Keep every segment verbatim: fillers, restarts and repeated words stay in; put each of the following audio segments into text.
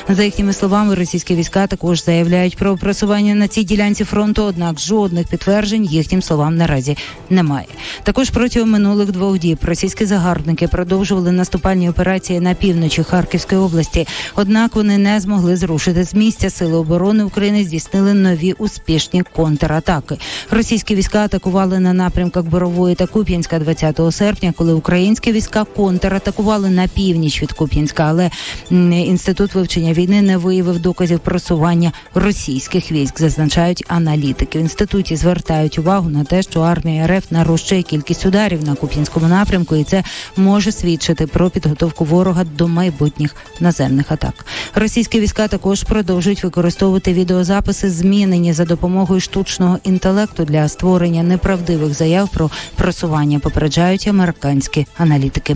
За їхніми словами, російські війська також заявляють про просування на цій ділянці фронту, однак жодних підтверджень їхнім словам наразі немає. Також протягом минулих двох діб російські загарбники продовжували наступальні операції на півночі Харківської області, однак вони не змогли зрушити з місця. Сили оборони України здійснили нові успішні контратаки. Російські війська атакували на напрямках Борової та Куп'янська двадцятого серпня, коли українські війська контратакували на північ від Куп'янська, але Інститут вивчення війни не виявив доказів просування російських військ, зазначають аналітики. В інституті звертають увагу на те, що армія РФ нарощує кількість ударів на Куп'янському напрямку, і це може свідчити про підготовку ворога до майбутніх наземних атак. Російські війська також продовжують використовувати відеозаписи, змінені за допомогою штучного інтелекту для створення неправдивих заяв про просування, попереджають американські аналітики.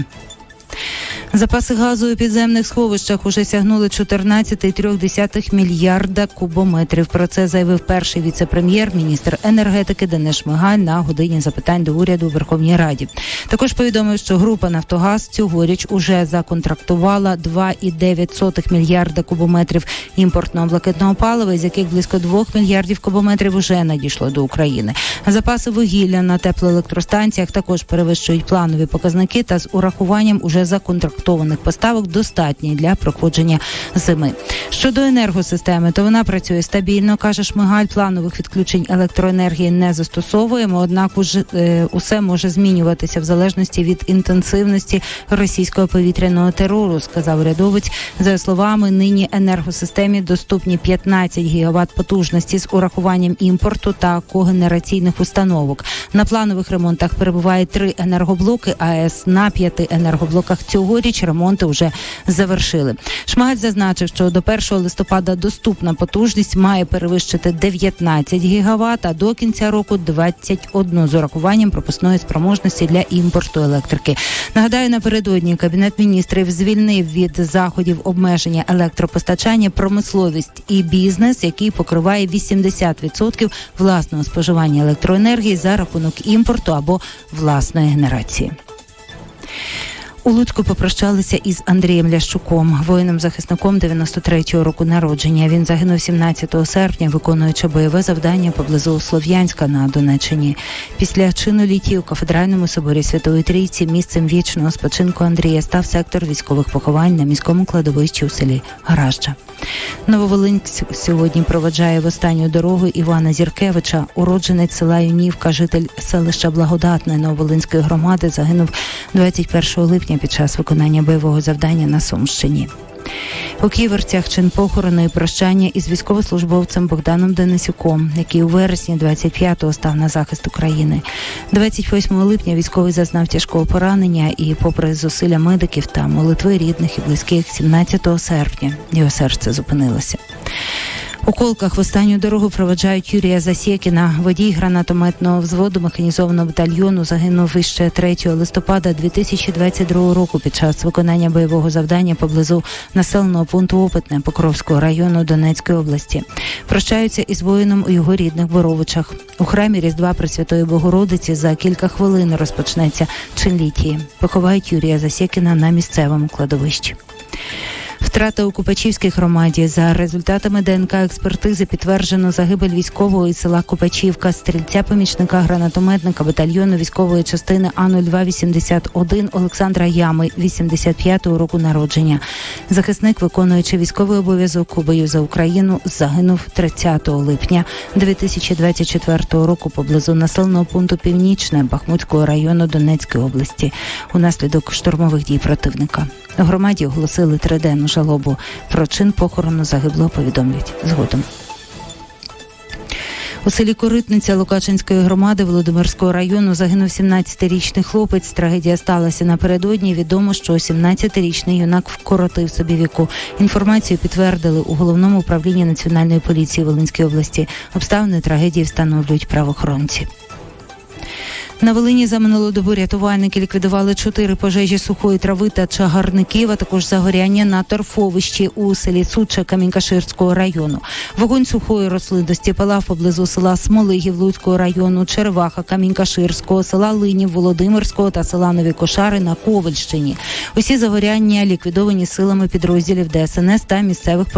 Запаси газу у підземних сховищах уже сягнули чотирнадцять цілих три десятих мільярда кубометрів. Про це заявив перший віце-прем'єр, міністр енергетики Денис Шмигаль на годині запитань до уряду у Верховній Раді. Також повідомив, що група «Нафтогаз» цьогоріч уже законтрактувала два цілих дев'ять сотих мільярда кубометрів імпортного блакитного палива, з яких близько двох мільярдів кубометрів уже надійшло до України. Запаси вугілля на теплоелектростанціях також перевищують планові показники та з урахуванням уже законтрактованих поставок достатні для проходження зими. Щодо енергосистеми, то вона працює стабільно, каже Шмигаль. Планових відключень електроенергії не застосовуємо, однак уже, е, усе може змінюватися в залежності від інтенсивності російського повітряного терору, сказав урядовець. За словами, нині енергосистемі доступні п'ятнадцять гігават потужності з урахуванням імпорту та когенераційних установок. На планових ремонтах перебувають три енергоблоки АЕС. На п'яти енергоблоках цьогоріч ремонти вже завершили. Шмигаль зазначив, що до першого листопада доступна потужність має перевищити дев'ятнадцять гігават, а до кінця року двадцять один з урахуванням пропускної спроможності для імпорту електрики. Нагадаю, напередодні Кабінет міністрів звільнив від заходів обмеження електропостачання промисловість і бізнес, який покриває вісімдесят відсотків власного споживання електроенергії за рахунок імпорту або власної генерації. У Луцьку попрощалися із Андрієм Лящуком, воїном-захисником дев'яносто третього року народження. Він загинув сімнадцятого серпня, виконуючи бойове завдання поблизу Слов'янська на Донеччині. Після чину літії у Кафедральному соборі Святої Трійці місцем вічного спочинку Андрія став сектор військових поховань на міському кладовищі у селі Гаражджа. Нововолинськ сьогодні проведжає в останню дорогу Івана Зіркевича. Уродженець села Юнівка, житель селища Благодатне Нововолинської громади, загинув двадцять першого липня під час виконання бойового завдання на Сумщині. У Ківерцях чин похорону і прощання із військовослужбовцем Богданом Денисюком, який у вересні двадцять п'ятого став на захист України. двадцять восьмого липня військовий зазнав тяжкого поранення і, попри зусилля медиків та молитви рідних і близьких, сімнадцятого серпня його серце зупинилося. У Колках в останню дорогу проведжають Юрія Засєкіна. Водій гранатометного взводу механізованого батальйону загинув іще третього листопада дві тисячі двадцять другого року під час виконання бойового завдання поблизу населеного пункту Опитне Покровського району Донецької області. Прощаються із воїном у його рідних Боровичах. У храмі Різдва Пресвятої Богородиці за кілька хвилин розпочнеться чин літії. Поховають Юрія Засєкіна на місцевому кладовищі. Втрата у Купачівській громаді. За результатами ДНК-експертизи підтверджено загибель військового із села Купачівка, стрільця-помічника гранатометника батальйону військової частини А нуль два вісімдесят один Олександра Ями, вісімдесят п'ятого року народження. Захисник, виконуючи військовий обов'язок у бою за Україну, загинув тридцятого липня дві тисячі двадцять четвертого року поблизу населеного пункту Північне Бахмутського району Донецької області унаслідок штурмових дій противника. У громаді оголосили триденну жалобу. Про чин похорону загиблого повідомлять згодом. У селі Коритниця Лукачинської громади Володимирського району загинув сімнадцятирічний хлопець. Трагедія сталася напередодні. Відомо, що сімнадцятирічний юнак вкоротив собі віку. Інформацію підтвердили у Головному управлінні Національної поліції Волинської області. Обставини трагедії встановлюють правоохоронці. На Волині за минулу добу рятувальники ліквідували чотири пожежі сухої трави та чагарників, а також загоряння на торфовищі у селі Суча Камінькаширського району. Вогонь сухої рослинності палав поблизу села Смолигів Луцького району, Череваха Камінькаширського, села Линів Володимирського та села Нові Кошари на Ковальщині. Усі загоряння ліквідовані силами підрозділів ДСНС та місцевих